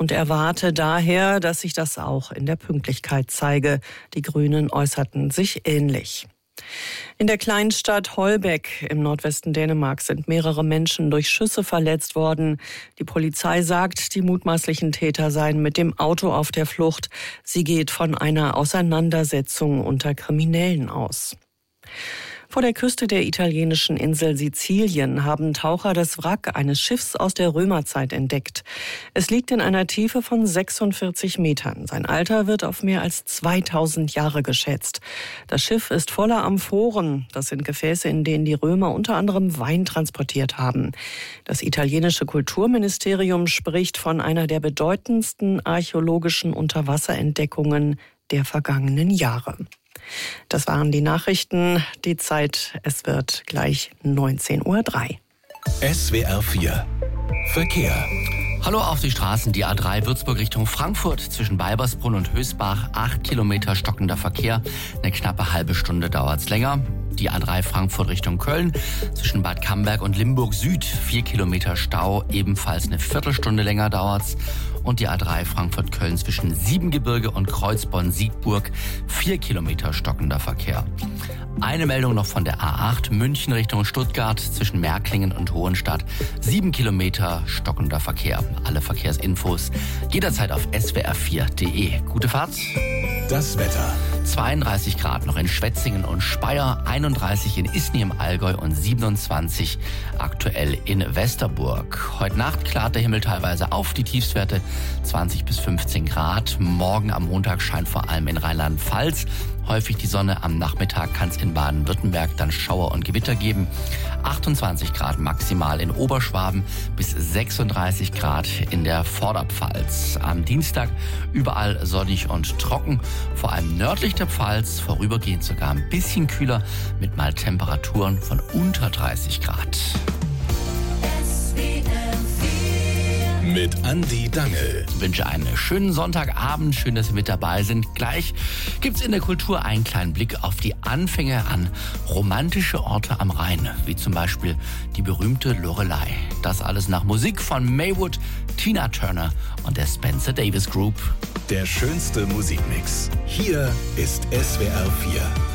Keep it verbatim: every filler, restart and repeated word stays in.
und erwarte daher, dass sich das auch in der Pünktlichkeit zeige. Die Grünen äußerten sich ähnlich. In der Kleinstadt Holbæk im Nordwesten Dänemarks sind mehrere Menschen durch Schüsse verletzt worden. Die Polizei sagt, die mutmaßlichen Täter seien mit dem Auto auf der Flucht. Sie geht von einer Auseinandersetzung unter Kriminellen aus. Vor der Küste der italienischen Insel Sizilien haben Taucher das Wrack eines Schiffs aus der Römerzeit entdeckt. Es liegt in einer Tiefe von sechsundvierzig Metern. Sein Alter wird auf mehr als zweitausend Jahre geschätzt. Das Schiff ist voller Amphoren. Das sind Gefäße, in denen die Römer unter anderem Wein transportiert haben. Das italienische Kulturministerium spricht von einer der bedeutendsten archäologischen Unterwasserentdeckungen der vergangenen Jahre. Das waren die Nachrichten. Die Zeit, es wird gleich neunzehn Uhr drei. S W R vier Verkehr. Hallo auf die Straßen. Die A drei Würzburg Richtung Frankfurt zwischen Beibersbrunn und Hösbach. Acht Kilometer stockender Verkehr. Eine knappe halbe Stunde dauert's länger. Die A drei Frankfurt Richtung Köln zwischen Bad Camberg und Limburg Süd. Vier Kilometer Stau. Ebenfalls eine Viertelstunde länger dauert's. Und die A drei Frankfurt-Köln zwischen Siebengebirge und Kreuzborn-Siegburg. Vier Kilometer stockender Verkehr. Eine Meldung noch von der A acht München Richtung Stuttgart zwischen Märklingen und Hohenstadt. Sieben Kilometer stockender Verkehr. Alle Verkehrsinfos jederzeit auf S W R vier Punkt de. Gute Fahrt. Das Wetter. zweiunddreißig Grad noch in Schwetzingen und Speyer, einunddreißig in Isny im Allgäu und siebenundzwanzig aktuell in Westerburg. Heute Nacht klart der Himmel teilweise auf, die Tiefstwerte zwanzig bis fünfzehn Grad. Morgen am Montag scheint vor allem in Rheinland-Pfalz häufig die Sonne. Am Nachmittag kann es in Baden-Württemberg dann Schauer und Gewitter geben. achtundzwanzig Grad maximal in Oberschwaben bis sechsunddreißig Grad in der Vorderpfalz. Am Dienstag überall sonnig und trocken, vor allem nördlich der Pfalz, vorübergehend sogar ein bisschen kühler mit mal Temperaturen von unter dreißig Grad. Mit Andi Dangel. Ich wünsche einen schönen Sonntagabend. Schön, dass Sie mit dabei sind. Gleich gibt's in der Kultur einen kleinen Blick auf die Anfänge an romantische Orte am Rhein, wie zum Beispiel die berühmte Loreley. Das alles nach Musik von Maywood, Tina Turner und der Spencer Davis Group. Der schönste Musikmix. Hier ist S W R vier.